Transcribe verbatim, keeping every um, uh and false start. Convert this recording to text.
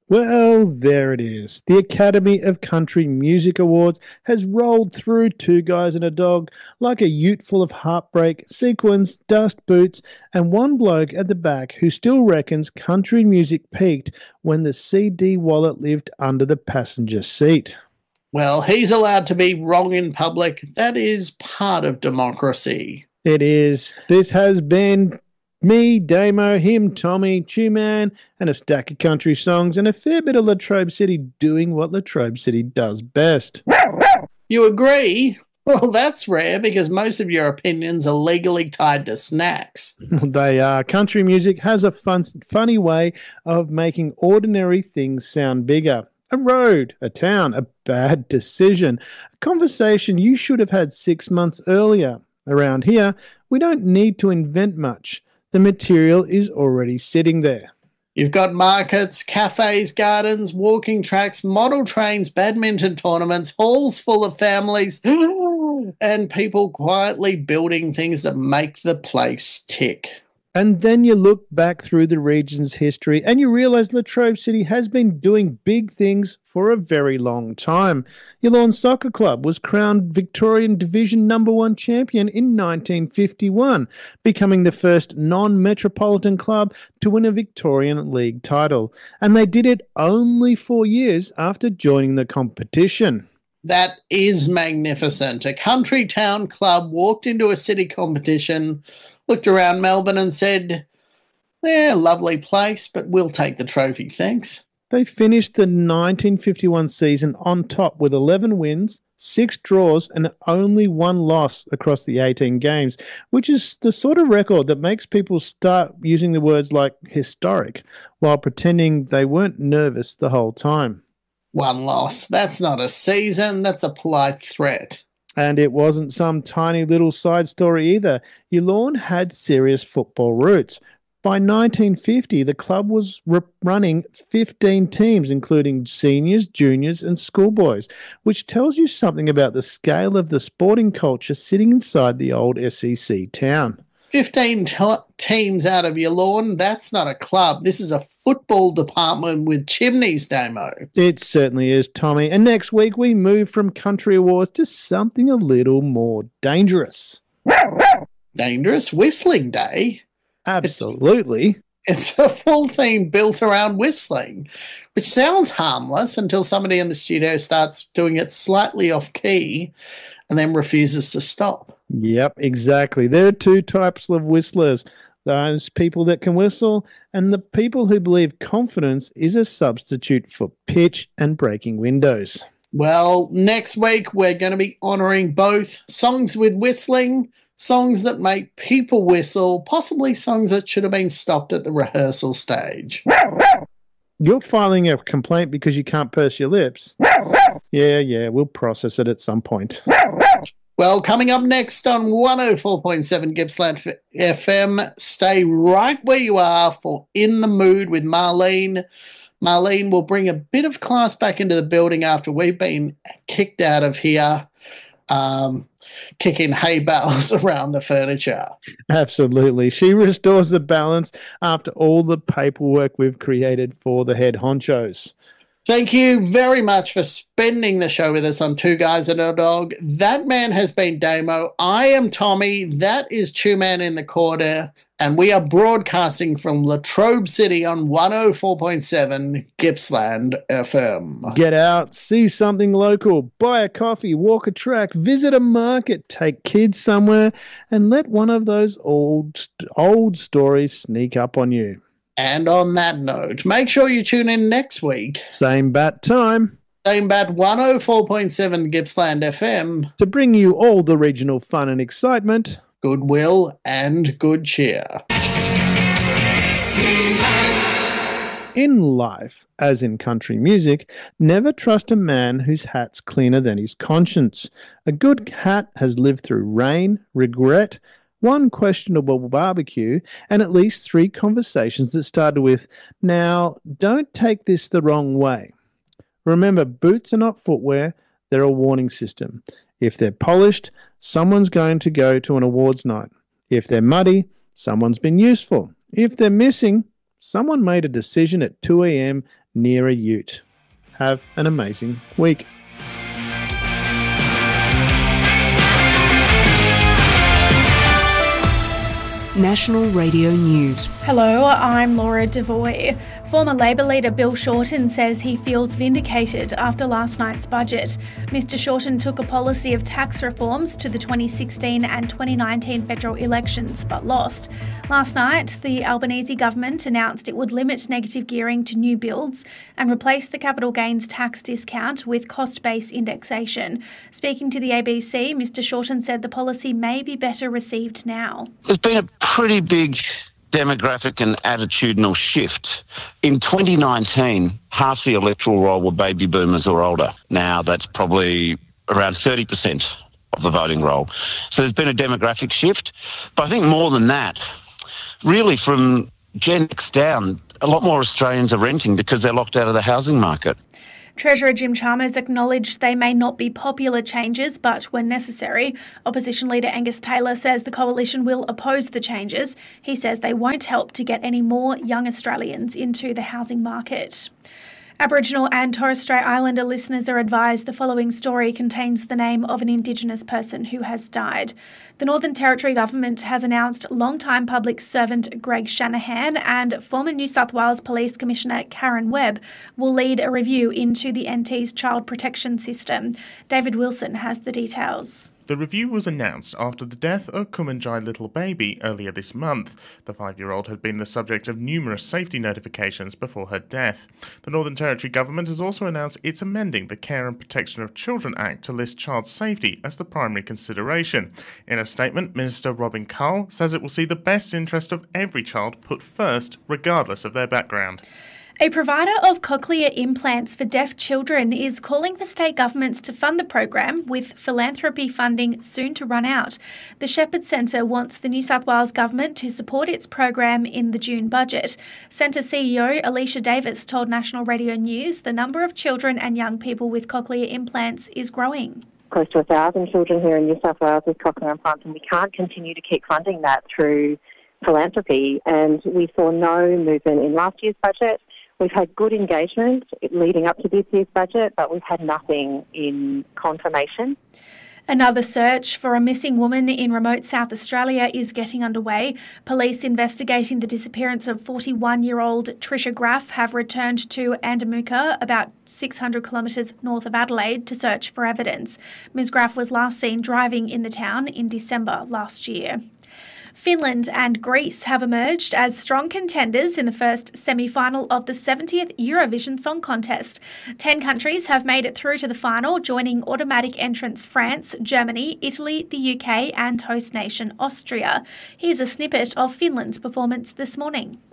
Well, there it is. The Academy of Country Music Awards has rolled through Two Guys and a Dog like a ute full of heartbreak, sequins, dust boots, and one bloke at the back who still reckons country music peaked when the C D wallet lived under the passenger seat. Well, he's allowed to be wrong in public. That is part of democracy. It is. This has been me, Damo, him, Tommy, Two-Man, and a stack of country songs and a fair bit of Latrobe City doing what Latrobe City does best. You agree? Well, that's rare because most of your opinions are legally tied to snacks. They are. Country music has a fun, funny way of making ordinary things sound bigger. A road, a town, a bad decision, a conversation you should have had six months earlier. Around here, we don't need to invent much. The material is already sitting there. You've got markets, cafes, gardens, walking tracks, model trains, badminton tournaments, halls full of families, and people quietly building things that make the place tick. And then you look back through the region's history and you realise Latrobe City has been doing big things for a very long time. Your Lawn Soccer Club was crowned Victorian Division Number One champion in nineteen fifty-one, becoming the first non-metropolitan club to win a Victorian League title. And they did it only four years after joining the competition. That is magnificent. A country town club walked into a city competition, looked around Melbourne and said, yeah, lovely place, but we'll take the trophy, thanks. They finished the nineteen fifty-one season on top with eleven wins, six draws and only one loss across the eighteen games, which is the sort of record that makes people start using the words like historic while pretending they weren't nervous the whole time. One loss. That's not a season, that's a polite threat. And it wasn't some tiny little side story either. Your Lawn had serious football roots. By nineteen fifty, the club was re- running fifteen teams, including seniors, juniors and schoolboys, which tells you something about the scale of the sporting culture sitting inside the old S E C town. fifteen t- teams out of your lawn, that's not a club. This is a football department with chimneys, Damo. It certainly is, Tommy. And next week we move from country awards to something a little more dangerous. Dangerous? Whistling Day? Absolutely. It's, it's a full theme built around whistling, which sounds harmless until somebody in the studio starts doing it slightly off key and then refuses to stop. Yep, exactly. There are two types of whistlers. Those people that can whistle and the people who believe confidence is a substitute for pitch and breaking windows. Well, next week we're going to be honouring both songs with whistling, songs that make people whistle, possibly songs that should have been stopped at the rehearsal stage. You're filing a complaint because you can't purse your lips. Yeah, yeah, we'll process it at some point. Well, coming up next on one oh four point seven Gippsland F M, stay right where you are for In the Mood with Marlene. Marlene will bring a bit of class back into the building after we've been kicked out of here, um, kicking hay bales around the furniture. Absolutely. She restores the balance after all the paperwork we've created for the head honchos. Thank you very much for spending the show with us on Two Guys and a Dog. That man has been Damo. I am Tommy. That is Two-Man in the Corner. And we are broadcasting from Latrobe City on one oh four point seven Gippsland F M. Get out, see something local, buy a coffee, walk a track, visit a market, take kids somewhere, and let one of those old, old stories sneak up on you. And on that note, make sure you tune in next week. Same bat time. Same bat one oh four point seven Gippsland F M. To bring you all the regional fun and excitement, goodwill and good cheer. In life, as in country music, never trust a man whose hat's cleaner than his conscience. A good hat has lived through rain, regret, one questionable barbecue, and at least three conversations that started with, now, don't take this the wrong way. Remember, boots are not footwear, they're a warning system. If they're polished, someone's going to go to an awards night. If they're muddy, someone's been useful. If they're missing, someone made a decision at two a.m. near a ute. Have an amazing week. National Radio News. Hello, I'm Laura Devoy. Former Labor leader Bill Shorten says he feels vindicated after last night's budget. Mister Shorten took a policy of tax reforms to the twenty sixteen and twenty nineteen federal elections, but lost. Last night, the Albanese government announced it would limit negative gearing to new builds and replace the capital gains tax discount with cost-based indexation. Speaking to the A B C, Mister Shorten said the policy may be better received now. There's been a pretty big demographic and attitudinal shift. In twenty nineteen, half the electoral roll were baby boomers or older. Now that's probably around thirty percent of the voting roll. So there's been a demographic shift. But I think more than that, really from Gen X down, a lot more Australians are renting because they're locked out of the housing market. Treasurer Jim Chalmers acknowledged they may not be popular changes, but when necessary. Opposition leader Angus Taylor says the coalition will oppose the changes. He says they won't help to get any more young Australians into the housing market. Aboriginal and Torres Strait Islander listeners are advised the following story contains the name of an Indigenous person who has died. The Northern Territory Government has announced longtime public servant Greg Shanahan and former New South Wales Police Commissioner Karen Webb will lead a review into the N T's child protection system. David Wilson has the details. The review was announced after the death of Kumanjai Little Baby earlier this month. The five-year-old had been the subject of numerous safety notifications before her death. The Northern Territory Government has also announced it's amending the Care and Protection of Children Act to list child safety as the primary consideration. In a statement, Minister Robin Carl says it will see the best interest of every child put first, regardless of their background. A provider of cochlear implants for deaf children is calling for state governments to fund the program, with philanthropy funding soon to run out. The Shepherd Centre wants the New South Wales Government to support its program in the June budget. Centre C E O Alicia Davis told National Radio News the number of children and young people with cochlear implants is growing. Close to a thousand children here in New South Wales with cochlear implants, and we can't continue to keep funding that through philanthropy. And we saw no movement in last year's budget. We've had good engagement leading up to this year's budget, but we've had nothing in confirmation. Another search for a missing woman in remote South Australia is getting underway. Police investigating the disappearance of forty-one-year-old Tricia Graff have returned to Andamuka, about six hundred kilometres north of Adelaide, to search for evidence. Miz Graff was last seen driving in the town in December last year. Finland and Greece have emerged as strong contenders in the first semi-final of the seventieth Eurovision Song Contest. Ten countries have made it through to the final, joining automatic entrants France, Germany, Italy, the U K and host nation Austria. Here's a snippet of Finland's performance this morning.